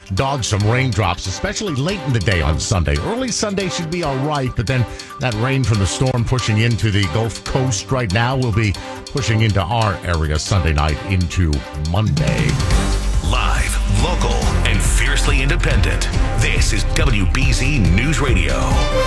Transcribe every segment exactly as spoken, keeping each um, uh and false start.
dodge some raindrops, especially late in the day on Sunday. Early Sunday should be all right, but then that rain from the storm pushing into the Gulf Coast right now will be pushing into our area Sunday night into Monday. Live, local, and fiercely independent. This is W B Z News Radio.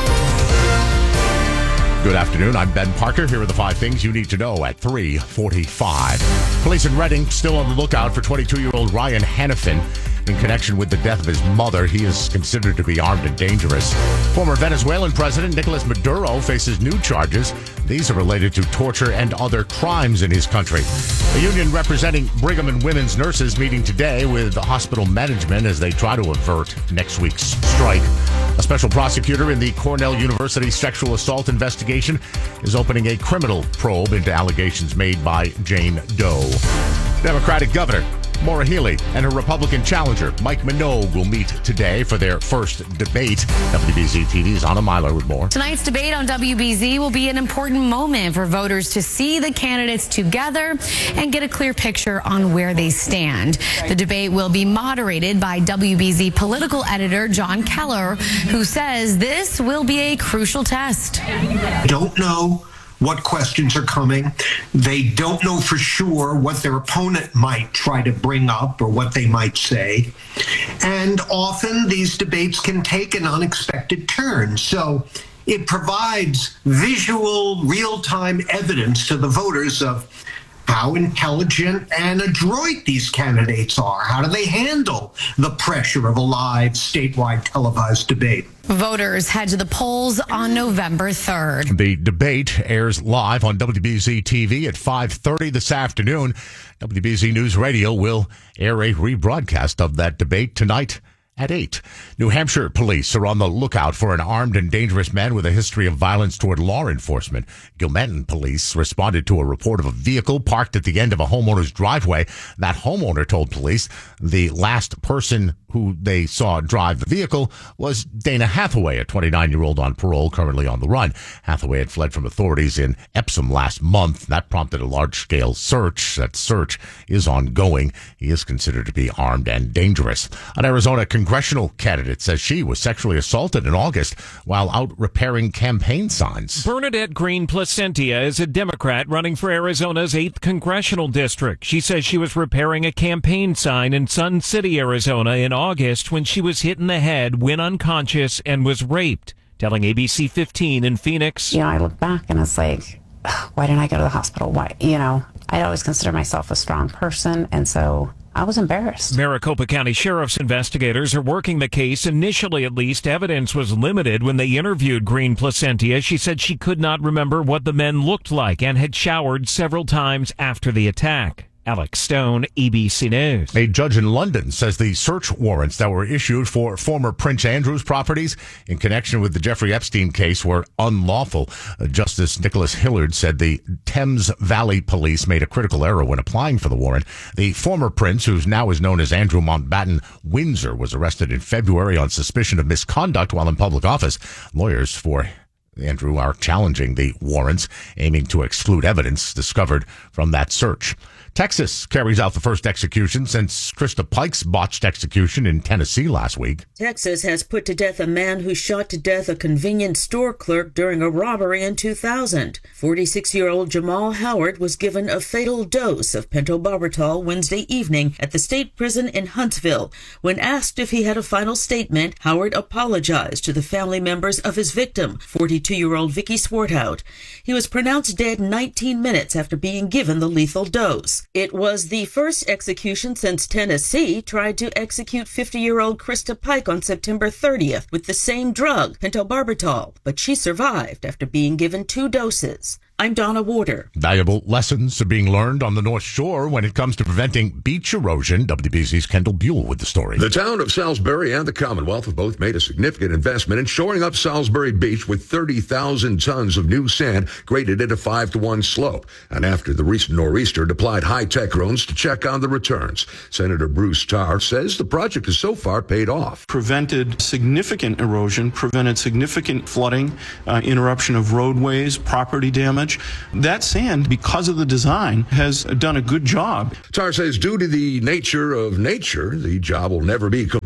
Good afternoon. I'm Ben Parker. Here are the five things you need to know at three forty-five. Police in Reading still on the lookout for twenty-two-year-old Ryan Hannafin in connection with the death of his mother. He is considered to be armed and dangerous. Former Venezuelan President Nicolas Maduro faces new charges. These are related to torture and other crimes in his country. A union representing Brigham and Women's nurses meeting today with hospital management as they try to avert next week's strike. A special prosecutor in the Cornell University sexual assault investigation is opening a criminal probe into allegations made by Jane Doe. Democratic Governor Maura Healey and her Republican challenger Mike Minogue will meet today for their first debate. W B Z T V's Anna Myler with more. Tonight's debate on W B Z will be an important moment for voters to see the candidates together and get a clear picture on where they stand. The debate will be moderated by W B Z political editor John Keller, who says this will be a crucial test. Don't know what questions are coming. They don't know for sure what their opponent might try to bring up or what they might say. And often these debates can take an unexpected turn. So it provides visual, real-time evidence to the voters of how intelligent and adroit these candidates are. How do they handle the pressure of a live statewide televised debate? Voters head to the polls on November third. The debate airs live on W B Z T V at five thirty this afternoon. W B Z News Radio will air a rebroadcast of that debate tonight at eight. New Hampshire police are on the lookout for an armed and dangerous man with a history of violence toward law enforcement. Gilmanton police responded to a report of a vehicle parked at the end of a homeowner's driveway. That homeowner told police the last person who they saw drive the vehicle was Dana Hathaway, a twenty-nine-year-old on parole, currently on the run. Hathaway had fled from authorities in Epsom last month. That prompted a large-scale search. That search is ongoing. He is considered to be armed and dangerous. An Arizona congressional candidate says she was sexually assaulted in August while out repairing campaign signs. Bernadette Green Placentia is a Democrat running for Arizona's eighth congressional district. She says she was repairing a campaign sign in Sun City, Arizona in August when she was hit in the head, went unconscious, and was raped, telling A B C fifteen in Phoenix. You know, I look back and it's like, why didn't I go to the hospital? Why? You know, I always consider myself a strong person, and so I was embarrassed. Maricopa County Sheriff's investigators are working the case. Initially, at least, evidence was limited when they interviewed Green Placentia. She said she could not remember what the men looked like and had showered several times after the attack. Alex Stone, A B C News. A judge in London says the search warrants that were issued for former Prince Andrew's properties in connection with the Jeffrey Epstein case were unlawful. Uh, Justice Nicholas Hillard said the Thames Valley Police made a critical error when applying for the warrant. The former prince, who now is known as Andrew Mountbatten Windsor, was arrested in February on suspicion of misconduct while in public office. Lawyers for Andrew are challenging the warrants, aiming to exclude evidence discovered from that search. Texas carries out the first execution since Krista Pike's botched execution in Tennessee last week. Texas has put to death a man who shot to death a convenience store clerk during a robbery in two thousand. forty-six-year-old Jamal Howard was given a fatal dose of pentobarbital Wednesday evening at the state prison in Huntsville. When asked if he had a final statement, Howard apologized to the family members of his victim, forty-two-year-old Vicky Swarthout. He was pronounced dead nineteen minutes after being given the lethal dose. It was the first execution since Tennessee tried to execute fifty-year-old Krista Pike on September thirtieth with the same drug, pentobarbital, but she survived after being given two doses. I'm Donna Warder. Valuable lessons are being learned on the North Shore when it comes to preventing beach erosion. W B Z's Kendall Buell with the story. The town of Salisbury and the Commonwealth have both made a significant investment in shoring up Salisbury Beach with thirty thousand tons of new sand graded at a five to one slope. And after the recent nor'easter deployed high-tech drones to check on the returns. Senator Bruce Tarr says the project has so far paid off. Prevented significant erosion, prevented significant flooding, uh, interruption of roadways, property damage. That sand, because of the design, has done a good job. Tarr says due to the nature of nature, the job will never be complete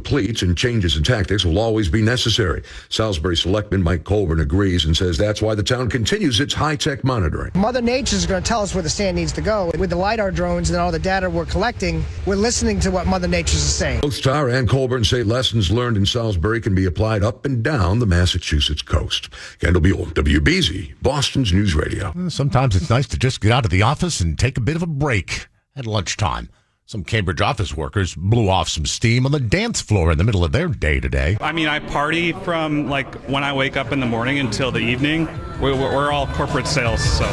depletes and changes in tactics will always be necessary. Salisbury Selectman Mike Colburn agrees and says that's why the town continues its high-tech monitoring. Mother Nature is going to tell us where the sand needs to go. With the LiDAR drones and all the data we're collecting, we're listening to what Mother Nature is saying. Both Starr and Colburn say lessons learned in Salisbury can be applied up and down the Massachusetts coast. Kendall Buell, W B Z, Boston's News Radio. Sometimes it's nice to just get out of the office and take a bit of a break at lunchtime. Some Cambridge office workers blew off some steam on the dance floor in the middle of their day today. I mean, I party from like when I wake up in the morning until the evening. We're, we're all corporate sales, so.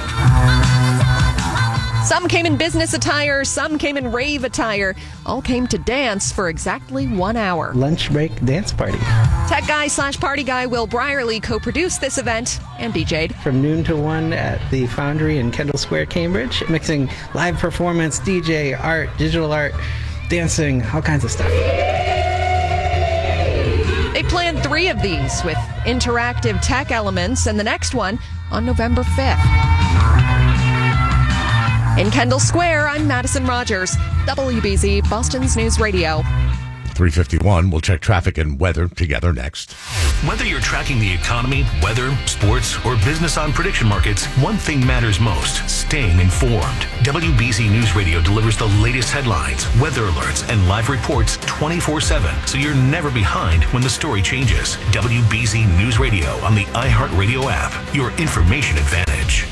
Some came in business attire, some came in rave attire. All came to dance for exactly one hour. Lunch break dance party. Tech guy slash party guy Will Brierly co-produced this event and D J'd. From noon to one at the Foundry in Kendall Square, Cambridge, mixing live performance, D J, art, digital art, dancing, all kinds of stuff. They planned three of these with interactive tech elements and the next one on November fifth. In Kendall Square, I'm Madison Rogers, W B Z, Boston's News Radio. three fifty-one, we'll check traffic and weather together next. Whether you're tracking the economy, weather, sports, or business on prediction markets, one thing matters most: staying informed. W B Z News Radio delivers the latest headlines, weather alerts, and live reports twenty-four seven, so you're never behind when the story changes. W B Z News Radio on the iHeartRadio app, your information advantage.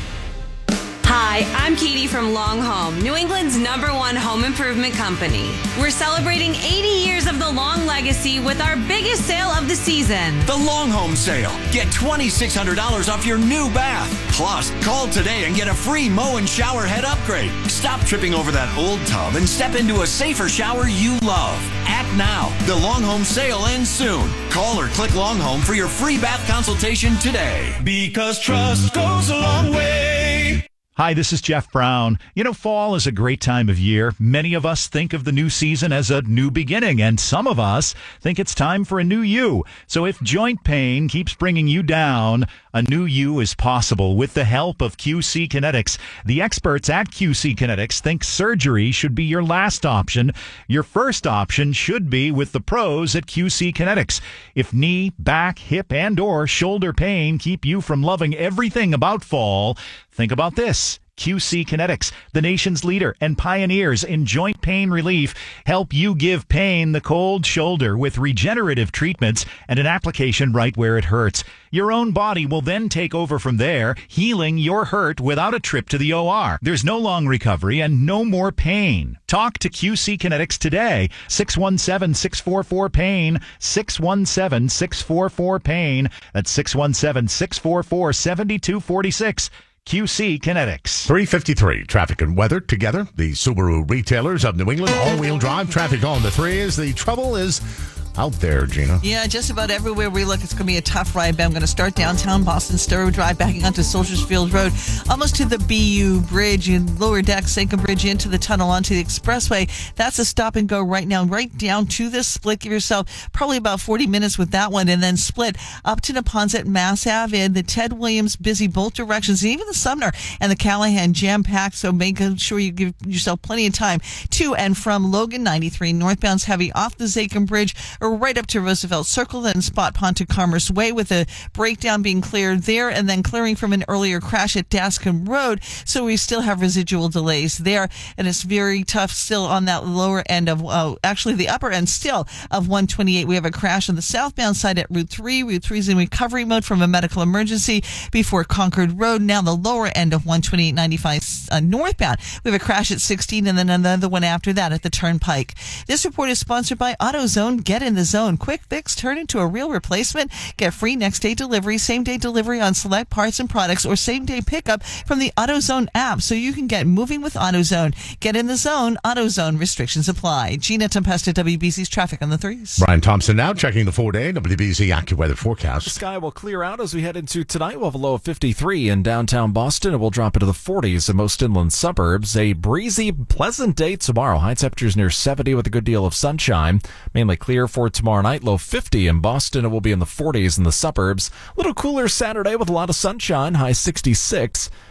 Hi, I'm Katie from Long Home, New England's number one home improvement company. We're celebrating eighty years of the Long legacy with our biggest sale of the season. The Long Home Sale. Get twenty-six hundred dollars off your new bath. Plus, call today and get a free mow and shower head upgrade. Stop tripping over that old tub and step into a safer shower you love. Act now. The Long Home Sale ends soon. Call or click Long Home for your free bath consultation today. Because trust goes a long way. Hi, this is Jeff Brown. You know, fall is a great time of year. Many of us think of the new season as a new beginning, and some of us think it's time for a new you. So if joint pain keeps bringing you down, a new you is possible with the help of Q C Kinetics. The experts at Q C Kinetics think surgery should be your last option. Your first option should be with the pros at Q C Kinetics. If knee, back, hip, and or shoulder pain keep you from loving everything about fall, think about this. Q C Kinetics, the nation's leader and pioneers in joint pain relief, help you give pain the cold shoulder with regenerative treatments and an application right where it hurts. Your own body will then take over from there, healing your hurt without a trip to the O R. There's no long recovery and no more pain. Talk to Q C Kinetics today. six one seven, six four four, PAIN. six one seven, six four four, PAIN. That's six one seven, six four four, seven two four six. Q C Kinetics. three fifty-three, traffic and weather together. The Subaru retailers of New England, all-wheel drive, traffic on the threes. The trouble is out there, Gina. Yeah, just about everywhere we look, it's going to be a tough ride. But I'm going to start downtown Boston, Storrow Drive, backing onto Soldiers Field Road, almost to the B U Bridge and lower deck, Sankum Bridge into the tunnel onto the expressway. That's a stop and go right now, right down to this split. Give yourself probably about forty minutes with that one, and then split up to Neponset, Mass Ave, and the Ted Williams busy both directions, and even the Sumner and the Callahan jam packed. So make sure you give yourself plenty of time to and from Logan ninety-three northbound's heavy off the Sankum Bridge, or right up to Roosevelt Circle, then Spot Pond to Commerce Way, with a breakdown being cleared there, and then clearing from an earlier crash at Dascombe Road. So we still have residual delays there, and it's very tough still on that lower end of, uh, actually the upper end still of one twenty-eight. We have a crash on the southbound side at Route three. Route three is in recovery mode from a medical emergency before Concord Road. Now the lower end of one twenty-eight ninety-five uh, northbound. We have a crash at sixteen, and then another one after that at the Turnpike. This report is sponsored by AutoZone. Get in the zone. Quick fix, turn into a real replacement. Get free next day delivery, same day delivery on select parts and products, or same day pickup from the AutoZone app, so you can get moving with AutoZone. Get in the zone. AutoZone. Restrictions apply. Gina Tempesta, W B C's traffic on the threes. Brian Thompson now checking the four-day W B C AccuWeather forecast. The sky will clear out as we head into tonight. We'll have a low of fifty-three in downtown Boston. It will drop into the forties in most inland suburbs. A breezy, pleasant day tomorrow. High temperatures near seventy with a good deal of sunshine. Mainly clear for tomorrow night. Low fifty in Boston. It will be in the forties in the suburbs. A little cooler Saturday with a lot of sunshine. High sixty-six.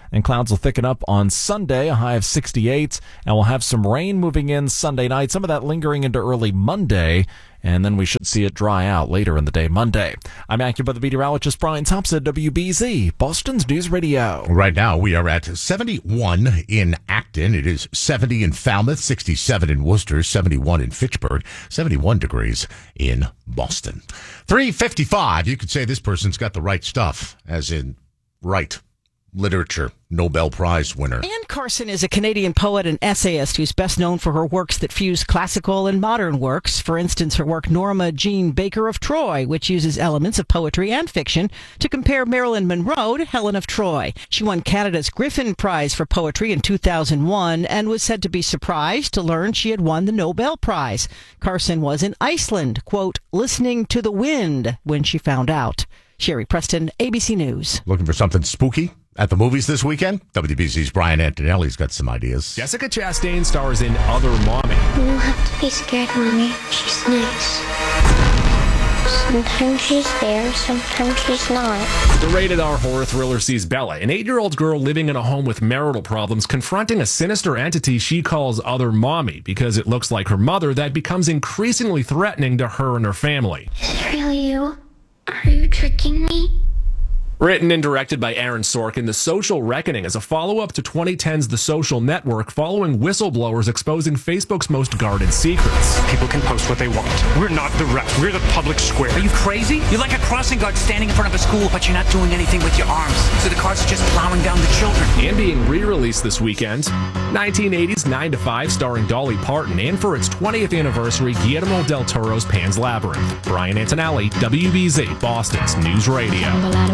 and clouds will thicken up on Sunday, a high of sixty-eight, and we'll have some rain moving in Sunday night, some of that lingering into early Monday, and then we should see it dry out later in the day Monday. I'm AccuWeather meteorologist Brian Thompson, W B Z, Boston's News Radio. Right now, we are at seventy-one in Acton. It is seventy in Falmouth, sixty-seven in Worcester, seventy-one in Fitchburg, seventy-one degrees in Boston. three fifty-five, you could say this person's got the right stuff, as in right literature Nobel Prize winner. Anne Carson is a Canadian poet and essayist who's best known for her works that fuse classical and modern works. For instance, her work Norma Jean Baker of Troy, which uses elements of poetry and fiction to compare Marilyn Monroe to Helen of Troy. She won Canada's Griffin Prize for Poetry in two thousand one and was said to be surprised to learn she had won the Nobel Prize. Carson was in Iceland, quote, listening to the wind when she found out. Sherry Preston, A B C News. Looking for something spooky at the movies this weekend? W B C's Brian Antonelli's got some ideas. Jessica Chastain stars in Other Mommy. You don't have to be scared, Mommy. She's nice. Sometimes she's there, sometimes she's not. The rated R horror thriller sees Bella, an eight-year-old girl living in a home with marital problems, confronting a sinister entity she calls Other Mommy because it looks like her mother that becomes increasingly threatening to her and her family. Is it really you? Are you tricking me? Written and directed by Aaron Sorkin, The Social Reckoning is a follow-up to twenty ten's The Social Network, following whistleblowers exposing Facebook's most guarded secrets. People can post what they want. We're not the rest. We're the public square. Are you crazy? You're like a crossing guard standing in front of a school, but you're not doing anything with your arms. So the cars are just plowing down the children. And being re-released this weekend, nineteen eighties nine to five starring Dolly Parton, and for its twentieth anniversary, Guillermo del Toro's Pan's Labyrinth. Brian Antonelli, W B Z, Boston's News Radio.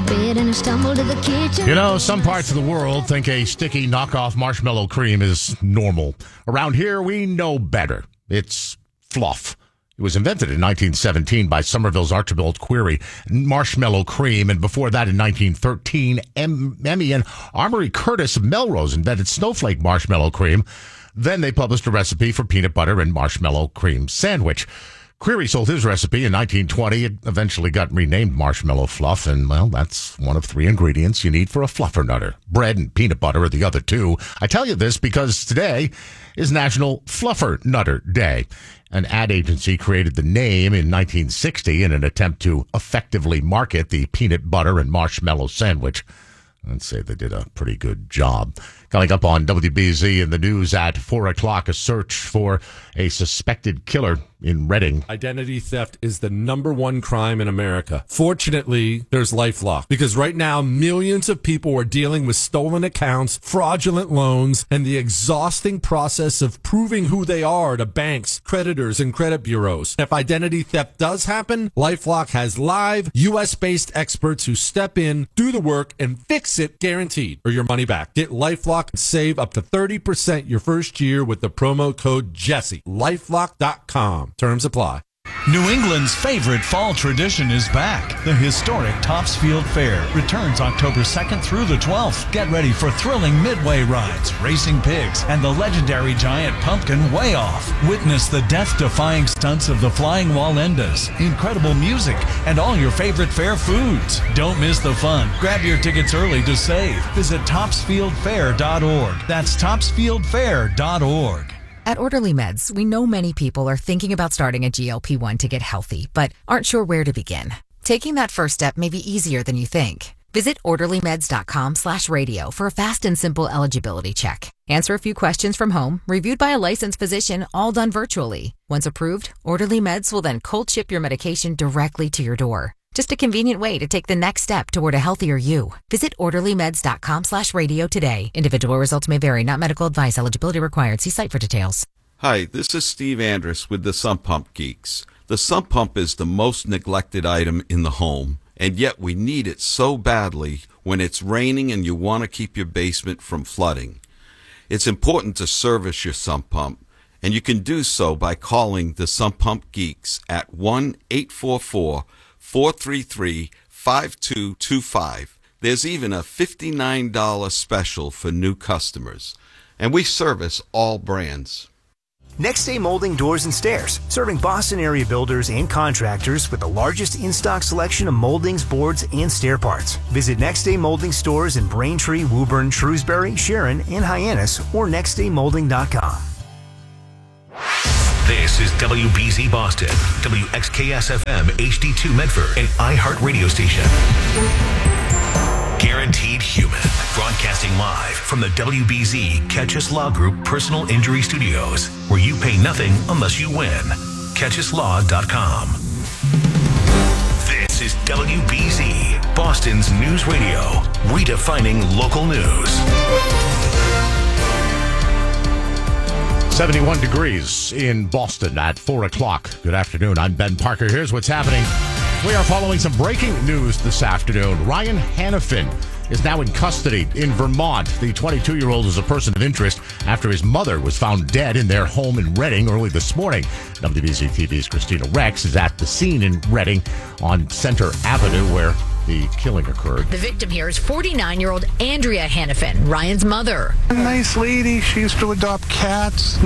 You know, some parts of the world think a sticky knockoff marshmallow cream is normal. Around here, we know better. It's fluff. It was invented in nineteen seventeen by Somerville's Archibald Query, marshmallow cream, and before that in nineteen thirteen, em- Emmy and Amory Curtis of Melrose invented snowflake marshmallow cream. Then they published a recipe for peanut butter and marshmallow cream sandwich. Query sold his recipe in nineteen twenty. It eventually got renamed Marshmallow Fluff, and, well, that's one of three ingredients you need for a fluffernutter. Bread and peanut butter are the other two. I tell you this because today is National Fluffernutter Day. An ad agency created the name in nineteen sixty in an attempt to effectively market the peanut butter and marshmallow sandwich. I'd say they did a pretty good job. Coming up on W B Z in the news at four o'clock, a search for a suspected killer in Reading. Identity theft is the number one crime in America. Fortunately, there's LifeLock, because right now millions of people are dealing with stolen accounts, fraudulent loans, and the exhausting process of proving who they are to banks, creditors, and credit bureaus. If identity theft does happen, LifeLock has live U S-based experts who step in, do the work, and fix it guaranteed, or your money back. Get LifeLock and save up to thirty percent your first year with the promo code Jesse. LifeLock dot com. Terms apply. New England's favorite fall tradition is back. The historic Topsfield Fair returns October second through the twelfth. Get ready for thrilling midway rides, racing pigs, and the legendary giant pumpkin Way Off. Witness the death-defying stunts of the Flying Wallendas, incredible music, and all your favorite fair foods. Don't miss the fun. Grab your tickets early to save. Visit topsfield fair dot org. That's topsfield fair dot org. At Orderly Meds, we know many people are thinking about starting a G L P one to get healthy, but aren't sure where to begin. Taking that first step may be easier than you think. Visit orderlymeds.com slash radio for a fast and simple eligibility check. Answer a few questions from home, reviewed by a licensed physician, all done virtually. Once approved, Orderly Meds will then cold ship your medication directly to your door. Just a convenient way to take the next step toward a healthier you. Visit orderlymeds.com slash radio today. Individual results may vary, not medical advice. Eligibility required. See site for details. Hi, this is Steve Andrus with the Sump Pump Geeks. The sump pump is the most neglected item in the home, and yet we need it so badly when it's raining and you want to keep your basement from flooding. It's important to service your sump pump, and you can do so by calling the Sump Pump Geeks at one eight four four, four three three, five two two five. There's even a fifty-nine dollars special for new customers, and we service all brands. Next Day Molding Doors and Stairs, serving Boston area builders and contractors with the largest in-stock selection of moldings, boards, and stair parts. Visit Next Day Molding stores in Braintree, Woburn, Shrewsbury, Sharon, and Hyannis, or next day molding dot com. This is W B Z Boston, W X K S F M H D two Medford, an iHeart radio station. Guaranteed Human, broadcasting live from the W B Z Catch Us Law Group Personal Injury Studios, where you pay nothing unless you win. catch us law dot com. This is W B Z, Boston's news radio, redefining local news. seventy-one degrees in Boston at four o'clock. Good afternoon. I'm Ben Parker. Here's what's happening. We are following some breaking news this afternoon. Ryan Hannafin is now in custody in Vermont. The twenty-two-year-old is a person of interest after his mother was found dead in their home in Reading early this morning. W B Z T V's Christina Rex is at the scene in Reading on Center Avenue where the killing occurred. The victim here is forty-nine-year-old Andrea Hannafin, Ryan's mother. A nice lady. She used to adopt cats.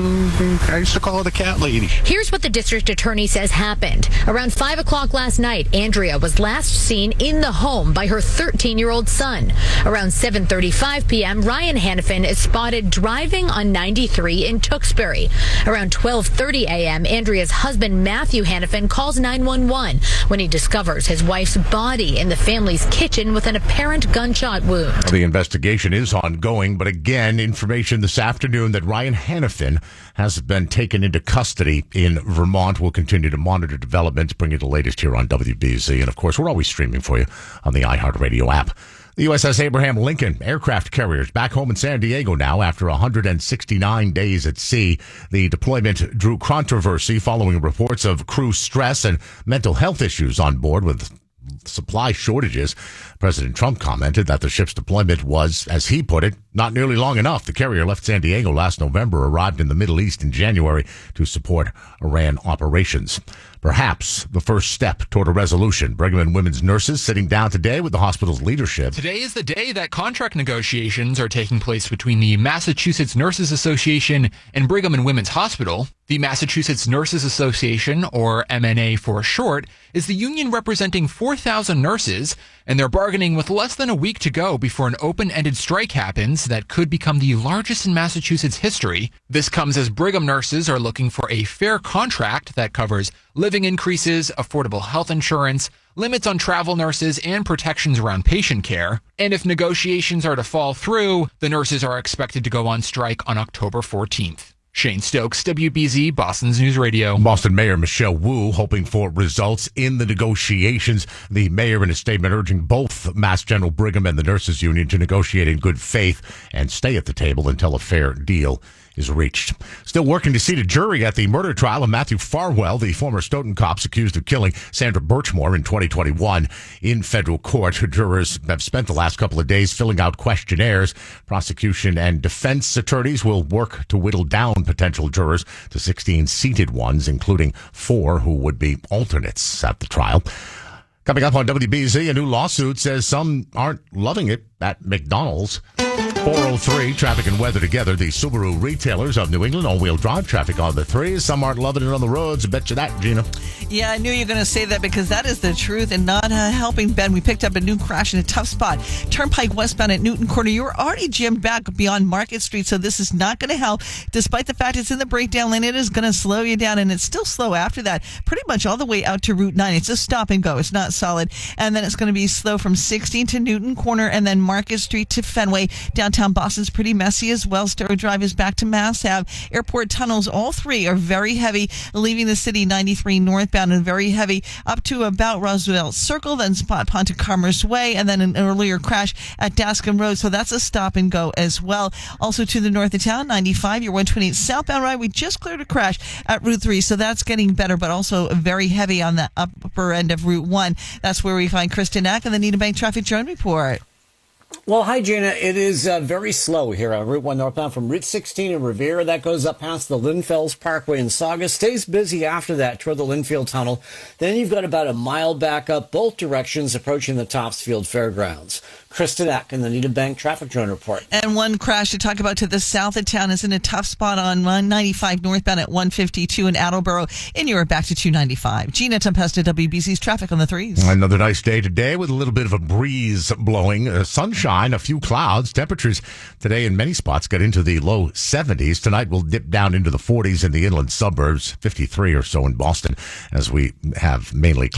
I used to call her the cat lady. Here's what the district attorney says happened. Around five o'clock last night, Andrea was last seen in the home by her thirteen-year-old son. Around seven thirty-five p.m., Ryan Hannafin is spotted driving on ninety-three in Tewksbury. Around twelve thirty a.m., Andrea's husband, Matthew Hannafin, calls nine one one when he discovers his wife's body in the family's kitchen with an apparent gunshot wound. The investigation is ongoing, but again, information this afternoon that Ryan Hannafin has been taken into custody in Vermont. We'll continue to monitor developments, bring you the latest here on W B Z. And of course, we're always streaming for you on the iHeartRadio app. The U S S Abraham Lincoln aircraft carriers back home in San Diego now after one hundred sixty-nine days at sea. The deployment drew controversy following reports of crew stress and mental health issues on board with supply shortages. President Trump commented that the ship's deployment was, as he put it, not nearly long enough. The carrier left San Diego last November, arrived in the Middle East in January to support Iran operations. Perhaps the first step toward a resolution. Brigham and Women's nurses sitting down today with the hospital's leadership. Today is the day that contract negotiations are taking place between the Massachusetts Nurses Association and Brigham and Women's Hospital. The Massachusetts Nurses Association, or M N A for short, is the union representing four thousand nurses, and they're bargaining with less than a week to go before an open-ended strike happens that could become the largest in Massachusetts history. This comes as Brigham nurses are looking for a fair contract that covers living increases, affordable health insurance, limits on travel nurses, and protections around patient care. And if negotiations are to fall through, the nurses are expected to go on strike on October fourteenth. Shane Stokes, W B Z, Boston's News Radio. Boston Mayor Michelle Wu hoping for results in the negotiations. The mayor in a statement urging both Mass General Brigham and the Nurses Union to negotiate in good faith and stay at the table until a fair deal is reached. Still working to seat a jury at the murder trial of Matthew Farwell, the former Stoughton cops accused of killing Sandra Birchmore in twenty twenty-one. In federal court, jurors have spent the last couple of days filling out questionnaires. Prosecution and defense attorneys will work to whittle down potential jurors to sixteen seated ones, including four who would be alternates at the trial. Coming up on W B Z, a new lawsuit says some aren't loving it at McDonald's. four oh three, traffic and weather together. The Subaru retailers of New England, all-wheel drive traffic on the threes. Some aren't loving it on the roads. I bet you that, Gina. Yeah, I knew you were going to say that because that is the truth and not uh, helping, Ben. We picked up a new crash in a tough spot. Turnpike westbound at Newton Corner. You were already jammed back beyond Market Street, so this is not going to help. Despite the fact it's in the breakdown lane, it is going to slow you down, and it's still slow after that, pretty much all the way out to Route nine. It's a stop and go. It's not solid. And then it's going to be slow from sixteen to Newton Corner and then Market Street to Fenway. Downtown Boston's pretty messy as well. Stowe Drive is back to Mass Ave. Airport tunnels, all three are very heavy, leaving the city ninety-three northbound and very heavy up to about Roosevelt Circle, then Spot Pond to Commerce Way, and then an earlier crash at Dascom Road. So that's a stop and go as well. Also to the north of town, ninety-five, your one twenty-eight southbound ride. We just cleared a crash at Route three, so that's getting better, but also very heavy on the upper end of Route one. That's where we find Kristen Ack and the Needham Bank Traffic Drone Report. Well, hi, Gina. It is uh, very slow here on Route one northbound from Route sixteen in Revere. That goes up past the Linfells Parkway in Saugus. Stays busy after that toward the Linfield Tunnel. Then you've got about a mile back up both directions approaching the Topsfield Fairgrounds. Kristen Eck in the Needham Bank Traffic Drone Report. And one crash to talk about to the south of town is in a tough spot on one ninety-five northbound at one fifty-two in Attleboro. And you're back to two ninety-five. Gina Tempesta, W B C's traffic on the threes. Another nice day today with a little bit of a breeze blowing, uh, sunshine, a few clouds. Temperatures today in many spots get into the low seventies. Tonight we'll dip down into the forties in the inland suburbs, fifty-three or so in Boston, as we have mainly